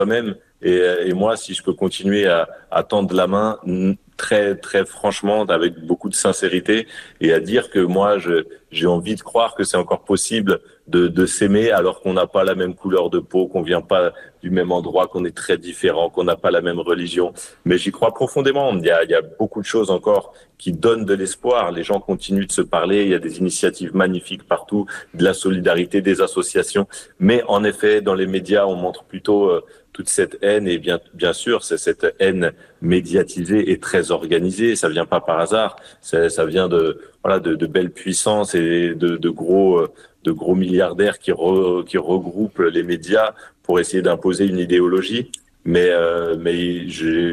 soi-même. Et moi, si je peux continuer à tendre la main très, très franchement, avec beaucoup de sincérité, et à dire que moi, j'ai envie de croire que c'est encore possible de s'aimer alors qu'on n'a pas la même couleur de peau, qu'on vient pas du même endroit, qu'on est très différent, qu'on n'a pas la même religion. Mais j'y crois profondément. Il y a beaucoup de choses encore qui donnent de l'espoir. Les gens continuent de se parler. Il y a des initiatives magnifiques partout, de la solidarité, des associations. Mais en effet, dans les médias, on montre plutôt toute cette haine. Et bien sûr, c'est cette haine médiatisée et très organisée. Ça vient pas par hasard. Ça vient de belles puissances et de gros milliardaires qui regroupent les médias pour essayer d'imposer une idéologie. Mais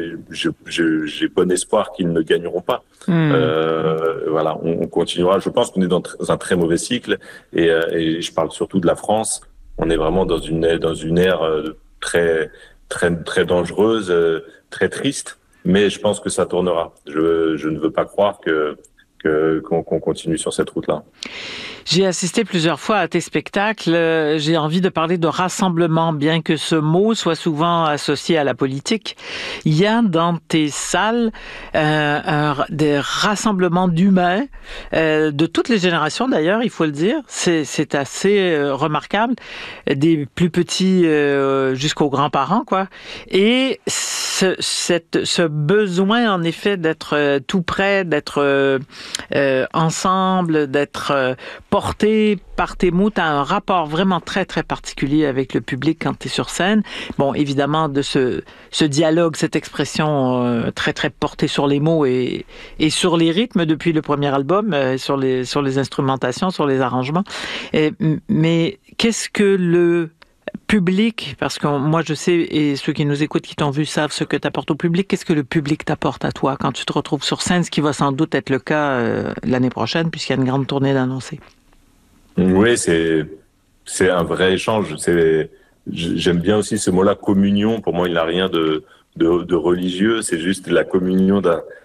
j'ai bon espoir qu'ils ne gagneront pas. Hmm. Voilà, on continuera. Je pense qu'on est dans un très mauvais cycle et je parle surtout de la France. On est vraiment dans une ère très très très dangereuse, très triste. Mais je pense que ça tournera. Je ne veux pas croire qu'on continue sur cette route-là. J'ai assisté plusieurs fois à tes spectacles. J'ai envie de parler de rassemblement, bien que ce mot soit souvent associé à la politique. Il y a dans tes salles des rassemblements d'humains, de toutes les générations d'ailleurs, il faut le dire. C'est assez remarquable, des plus petits jusqu'aux grands-parents, quoi. Et ce besoin, en effet, d'être tout près, d'être ensemble, d'être porté par tes mots, tu as un rapport vraiment très, très particulier avec le public quand tu es sur scène. Bon, évidemment, de ce dialogue, cette expression très, très portée sur les mots et sur les rythmes depuis le premier album, sur les instrumentations, sur les arrangements. Mais qu'est-ce que le public, parce que moi je sais, et ceux qui nous écoutent, qui t'ont vu, savent ce que tu apportes au public, qu'est-ce que le public t'apporte à toi quand tu te retrouves sur scène, ce qui va sans doute être le cas l'année prochaine, puisqu'il y a une grande tournée d'annoncés? Oui, c'est un vrai échange. J'aime bien aussi ce mot-là, communion. Pour moi, il n'a rien de religieux. C'est juste la communion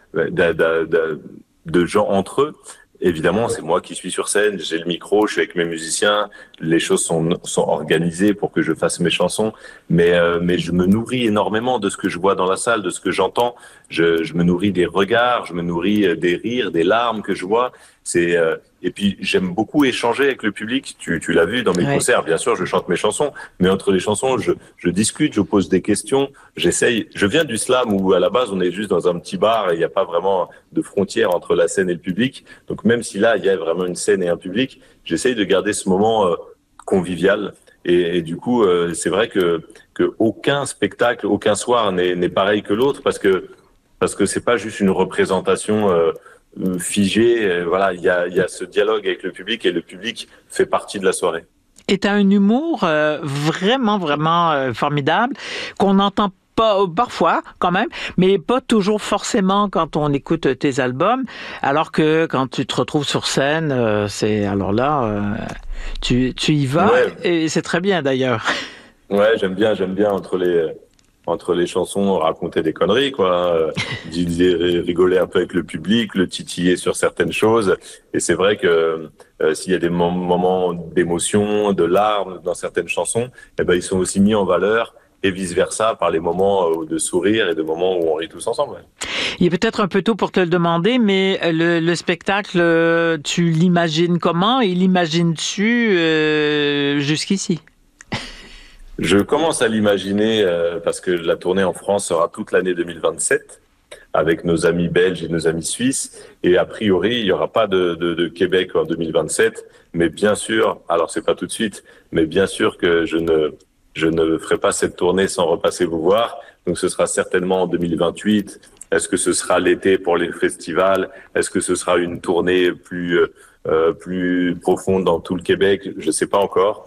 de gens entre eux. Évidemment, c'est moi qui suis sur scène, j'ai le micro, je suis avec mes musiciens, les choses sont organisées pour que je fasse mes chansons, mais je me nourris énormément de ce que je vois dans la salle, de ce que j'entends. Je me nourris des regards, je me nourris des rires, des larmes que je vois. Et puis j'aime beaucoup échanger avec le public. Tu l'as vu dans mes Ouais. concerts, bien sûr, je chante mes chansons, mais entre les chansons, je discute, je pose des questions, j'essaye. Je viens du slam où à la base on est juste dans un petit bar et il n'y a pas vraiment de frontière entre la scène et le public. Donc même si là il y a vraiment une scène et un public, j'essaye de garder ce moment convivial. Et du coup, c'est vrai que aucun spectacle, aucun soir n'est pareil que l'autre parce que c'est pas juste une représentation figée. Voilà, il y a ce dialogue avec le public et le public fait partie de la soirée. Et tu as un humour vraiment, vraiment formidable qu'on n'entend pas parfois quand même, mais pas toujours forcément quand on écoute tes albums, alors que quand tu te retrouves sur scène, c'est alors là, tu y vas Ouais, et c'est très bien d'ailleurs. ouais, j'aime bien entre les chansons raconter des conneries, quoi, rigoler un peu avec le public, le titiller sur certaines choses. Et c'est vrai que s'il y a des moments d'émotion, de larmes dans certaines chansons, eh ben ils sont aussi mis en valeur et vice versa par les moments de sourire et de moments où on rit tous ensemble. Ouais. Il est peut-être un peu tôt pour te le demander, mais le spectacle, tu l'imagines comment et l'imagines-tu jusqu'ici? Je commence à l'imaginer parce que la tournée en France sera toute l'année 2027 avec nos amis belges et nos amis suisses. Et a priori, il n'y aura pas de Québec en 2027. Mais bien sûr, alors c'est pas tout de suite, mais bien sûr que je ne ferai pas cette tournée sans repasser vous voir. Donc ce sera certainement en 2028. Est-ce que ce sera l'été pour les festivals? Est-ce que ce sera une tournée plus profonde dans tout le Québec? Je ne sais pas encore.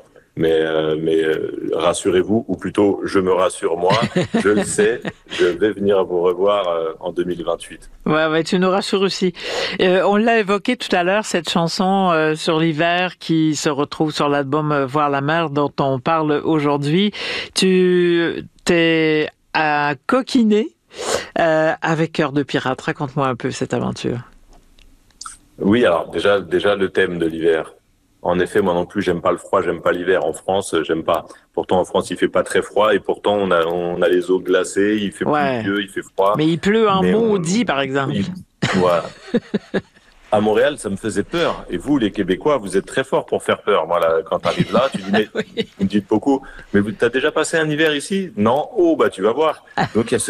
Mais rassurez-vous, ou plutôt je me rassure moi, je le sais, je vais venir vous revoir en 2028. Ouais, ouais, tu nous rassures aussi. On l'a évoqué tout à l'heure, cette chanson sur l'hiver qui se retrouve sur l'album Voir la mer dont on parle aujourd'hui. Tu t'es à coquiner avec Cœur de pirate. Raconte-moi un peu cette aventure. Oui, alors déjà le thème de l'hiver. En effet, moi non plus, j'aime pas le froid, j'aime pas l'hiver. En France, j'aime pas. Pourtant, en France, il fait pas très froid et pourtant, on a les eaux glacées, il fait Ouais. pluvieux, il fait froid. Mais il pleut en Mais maudit, par exemple. voilà. À Montréal, ça me faisait peur. Et vous, les Québécois, vous êtes très forts pour faire peur. Voilà, quand tu arrives là, tu dis, mais Oui. vous me dites beaucoup, mais t'as déjà passé un hiver ici? Non? Oh, bah, tu vas voir. Donc, il y a ce